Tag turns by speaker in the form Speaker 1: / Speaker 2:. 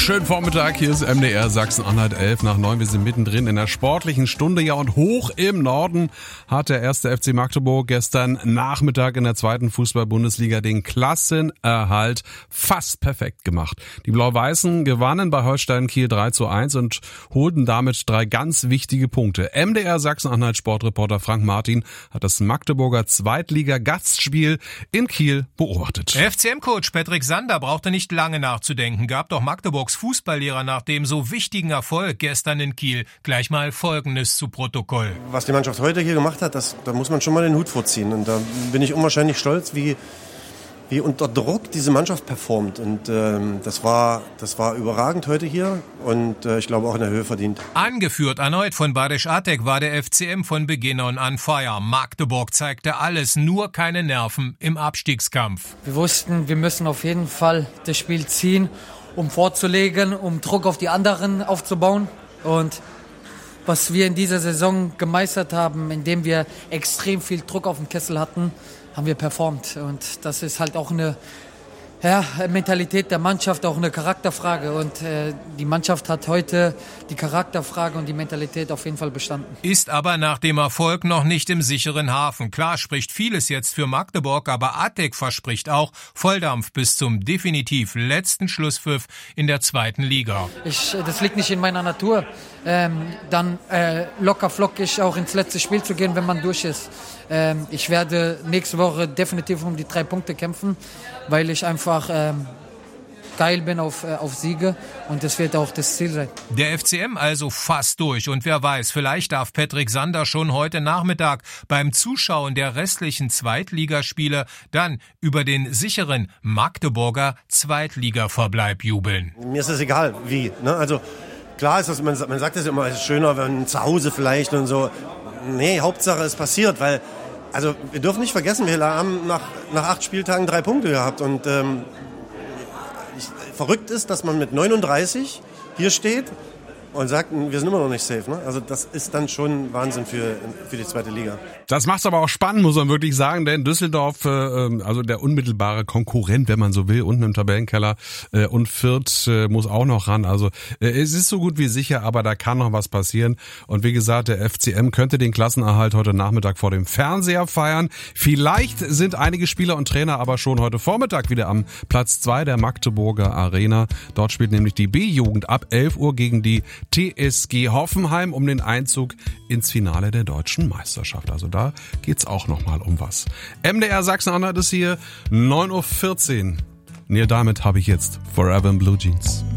Speaker 1: Schönen Vormittag, hier ist MDR Sachsen-Anhalt 11:09. Wir sind mittendrin in der sportlichen Stunde. Ja, und hoch im Norden hat der 1. FC Magdeburg gestern Nachmittag in der 2. Fußball-Bundesliga den Klassenerhalt fast perfekt gemacht. Die Blau-Weißen gewannen bei Holstein Kiel 3:1 und holten damit 3 ganz wichtige Punkte. MDR Sachsen-Anhalt Sportreporter Frank Martin hat das Magdeburger Zweitliga-Gastspiel in Kiel beobachtet.
Speaker 2: FCM-Coach Patrick Sander brauchte nicht lange nachzudenken, gab doch Magdeburgs Fußballlehrer nach dem so wichtigen Erfolg gestern in Kiel gleich mal Folgendes zu Protokoll.
Speaker 3: Was die Mannschaft heute hier gemacht hat, da muss man schon mal den Hut vorziehen. Und da bin ich unwahrscheinlich stolz, wie unter Druck diese Mannschaft performt. Und das war überragend heute hier und ich glaube auch in der Höhe verdient.
Speaker 2: Angeführt erneut von Badisch Atek war der FCM von Beginn an on fire. Magdeburg zeigte alles, nur keine Nerven im Abstiegskampf.
Speaker 4: Wir wussten, wir müssen auf jeden Fall das Spiel ziehen, um vorzulegen, um Druck auf die anderen aufzubauen. Und was wir in dieser Saison gemeistert haben, indem wir extrem viel Druck auf dem Kessel hatten, haben wir performt. Und das ist halt auch eine Mentalität der Mannschaft, auch eine Charakterfrage. Und die Mannschaft hat heute die Charakterfrage und die Mentalität auf jeden Fall bestanden.
Speaker 2: Ist aber nach dem Erfolg noch nicht im sicheren Hafen. Klar spricht vieles jetzt für Magdeburg, aber Atek verspricht auch Volldampf bis zum definitiv letzten Schlusspfiff in der 2. Liga.
Speaker 4: Das liegt nicht in meiner Natur, dann locker flockig auch ins letzte Spiel zu gehen, wenn man durch ist. Ich werde nächste Woche definitiv um die 3 Punkte kämpfen, weil ich einfach geil bin auf Siege und das wird auch das Ziel sein.
Speaker 2: Der FCM also fast durch und wer weiß, vielleicht darf Patrick Sander schon heute Nachmittag beim Zuschauen der restlichen Zweitligaspiele dann über den sicheren Magdeburger Zweitligaverbleib jubeln.
Speaker 3: Mir ist es egal, wie. Ne? Also klar ist das, man sagt das immer, es ist schöner, wenn zu Hause vielleicht und so. Nee, Hauptsache es passiert, weil also wir dürfen nicht vergessen, wir haben nach 8 Spieltagen 3 Punkte gehabt und verrückt ist, dass man mit 39 hier steht und sagt, wir sind immer noch nicht safe. Ne? Also das ist dann schon Wahnsinn für die 2. Liga.
Speaker 1: Das macht's aber auch spannend, muss man wirklich sagen, denn Düsseldorf, also der unmittelbare Konkurrent, wenn man so will, unten im Tabellenkeller, und Fürth muss auch noch ran. Also es ist so gut wie sicher, aber da kann noch was passieren. Und wie gesagt, der FCM könnte den Klassenerhalt heute Nachmittag vor dem Fernseher feiern. Vielleicht sind einige Spieler und Trainer aber schon heute Vormittag wieder am Platz 2 der Magdeburger Arena. Dort spielt nämlich die B-Jugend ab 11 Uhr gegen die TSG Hoffenheim um den Einzug ins Finale der deutschen Meisterschaft. Also da geht's auch nochmal um was. MDR Sachsen-Anhalt ist hier, 9:14 Uhr. Neil Diamond habe ich jetzt, Forever in Blue Jeans.